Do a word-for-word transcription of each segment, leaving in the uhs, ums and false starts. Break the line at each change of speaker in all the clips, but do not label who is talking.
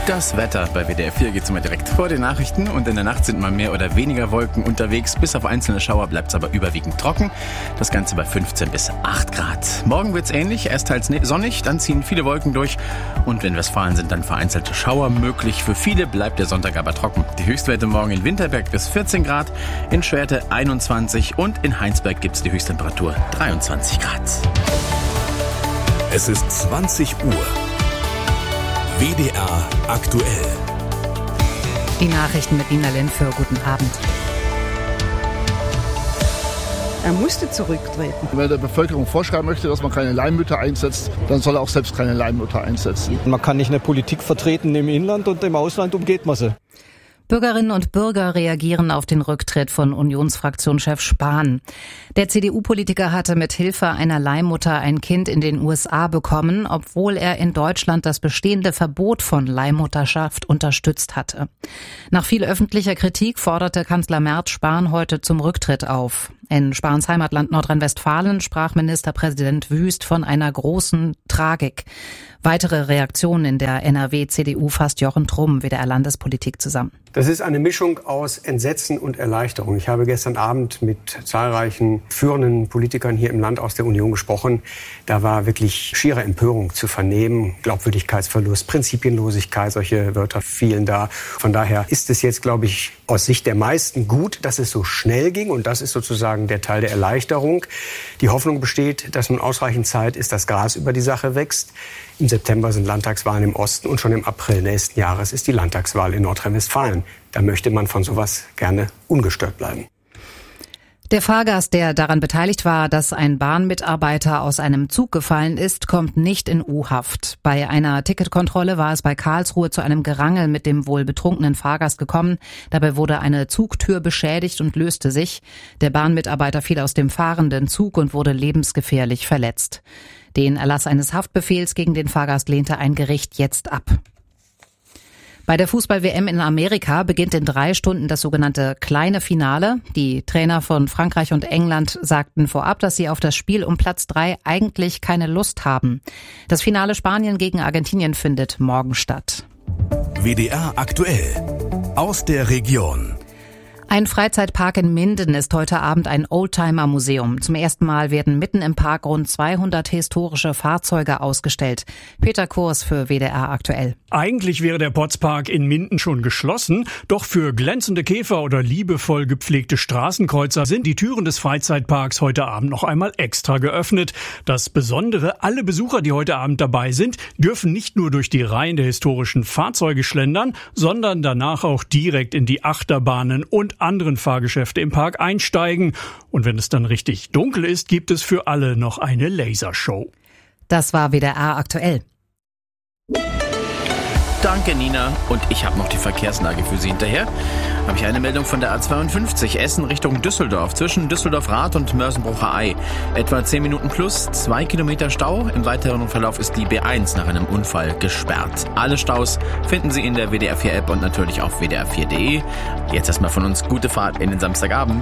Das Wetter bei W D R vier geht's immer direkt vor den Nachrichten und in der Nacht sind mal mehr oder weniger Wolken unterwegs. Bis auf einzelne Schauer bleibt's aber überwiegend trocken. Das Ganze bei fünfzehn bis acht Grad. Morgen wird's ähnlich, erst teils sonnig, dann ziehen viele Wolken durch und in Westfalen sind dann vereinzelte Schauer möglich. Für viele bleibt der Sonntag aber trocken. Die Höchstwerte morgen in Winterberg bis vierzehn Grad, in Schwerte einundzwanzig und in Heinsberg gibt's die Höchsttemperatur dreiundzwanzig Grad.
Es ist zwanzig Uhr. W D R aktuell.
Die Nachrichten mit Nina Lenför. Guten Abend.
Er musste zurücktreten.
Wenn er der Bevölkerung vorschreiben möchte, dass man keine Leihmütter einsetzt, dann soll er auch selbst keine Leihmütter einsetzen.
Man kann nicht eine Politik vertreten im Inland und im Ausland umgeht man sie.
Bürgerinnen und Bürger reagieren auf den Rücktritt von Unionsfraktionschef Spahn. Der C D U-Politiker hatte mit Hilfe einer Leihmutter ein Kind in den U S A bekommen, obwohl er in Deutschland das bestehende Verbot von Leihmutterschaft unterstützt hatte. Nach viel öffentlicher Kritik forderte Kanzler Merz Spahn heute zum Rücktritt auf. In Spahns Heimatland Nordrhein-Westfalen sprach Ministerpräsident Wüst von einer großen Tragik. Weitere Reaktionen in der N R W-C D U fasst Jochen Trumm, W D R-Landespolitik, zusammen.
Das ist eine Mischung aus Entsetzen und Erleichterung. Ich habe gestern Abend mit zahlreichen führenden Politikern hier im Land aus der Union gesprochen. Da war wirklich schiere Empörung zu vernehmen. Glaubwürdigkeitsverlust, Prinzipienlosigkeit, solche Wörter fielen da. Von daher ist es jetzt, glaube ich, aus Sicht der meisten gut, dass es so schnell ging. Und das ist sozusagen der Teil der Erleichterung. Die Hoffnung besteht, dass nun ausreichend Zeit ist, dass Gras über die Sache wächst. Im September sind Landtagswahlen im Osten und schon im April nächsten Jahres ist die Landtagswahl in Nordrhein-Westfalen. Da möchte man von sowas gerne ungestört bleiben.
Der Fahrgast, der daran beteiligt war, dass ein Bahnmitarbeiter aus einem Zug gefallen ist, kommt nicht in U-Haft. Bei einer Ticketkontrolle war es bei Karlsruhe zu einem Gerangel mit dem wohl betrunkenen Fahrgast gekommen. Dabei wurde eine Zugtür beschädigt und löste sich. Der Bahnmitarbeiter fiel aus dem fahrenden Zug und wurde lebensgefährlich verletzt. Den Erlass eines Haftbefehls gegen den Fahrgast lehnte ein Gericht jetzt ab. Bei der Fußball-W M in Amerika beginnt in drei Stunden das sogenannte kleine Finale. Die Trainer von Frankreich und England sagten vorab, dass sie auf das Spiel um Platz drei eigentlich keine Lust haben. Das Finale Spanien gegen Argentinien findet morgen statt.
W D R aktuell. Aus der Region.
Ein Freizeitpark in Minden ist heute Abend ein Oldtimer-Museum. Zum ersten Mal werden mitten im Park rund zweihundert historische Fahrzeuge ausgestellt. Peter Kurs für W D R aktuell.
Eigentlich wäre der Potzpark in Minden schon geschlossen, doch für glänzende Käfer oder liebevoll gepflegte Straßenkreuzer sind die Türen des Freizeitparks heute Abend noch einmal extra geöffnet. Das Besondere, alle Besucher, die heute Abend dabei sind, dürfen nicht nur durch die Reihen der historischen Fahrzeuge schlendern, sondern danach auch direkt in die Achterbahnen und anderen Fahrgeschäfte im Park einsteigen. Und wenn es dann richtig dunkel ist, gibt es für alle noch eine Lasershow.
Das war W D R aktuell.
Danke, Nina. Und ich habe noch die Verkehrslage für Sie hinterher. Habe ich eine Meldung von der A zweiundfünfzig Essen Richtung Düsseldorf. Zwischen Düsseldorf-Rath und Mörsenbrucher Ei. Etwa zehn Minuten plus, zwei Kilometer Stau. Im weiteren Verlauf ist die B eins nach einem Unfall gesperrt. Alle Staus finden Sie in der W D R vier App und natürlich auf w d r vier punkt d e. Jetzt erstmal von uns gute Fahrt in den Samstagabend.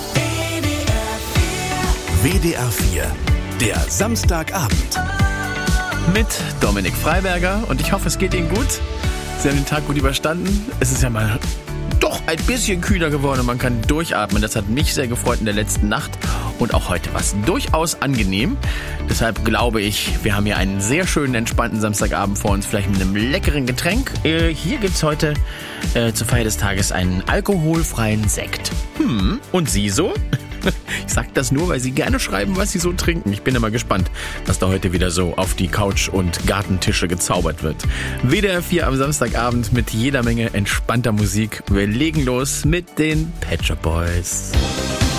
W D R vier, der Samstagabend.
Mit Dominik Freiberger und ich hoffe, es geht Ihnen gut. Sie haben den Tag gut überstanden. Es ist ja mal doch ein bisschen kühler geworden und man kann durchatmen. Das hat mich sehr gefreut in der letzten Nacht und auch heute war es durchaus angenehm. Deshalb glaube ich, wir haben hier einen sehr schönen, entspannten Samstagabend vor uns, vielleicht mit einem leckeren Getränk. Äh, hier gibt's heute äh, zur Feier des Tages einen alkoholfreien Sekt. Hm, und Sie so? Ich sag das nur, weil Sie gerne schreiben, was Sie so trinken. Ich bin immer gespannt, was da heute wieder so auf die Couch und Gartentische gezaubert wird. W D R vier am Samstagabend mit jeder Menge entspannter Musik. Wir legen los mit den Pet Shop Boys.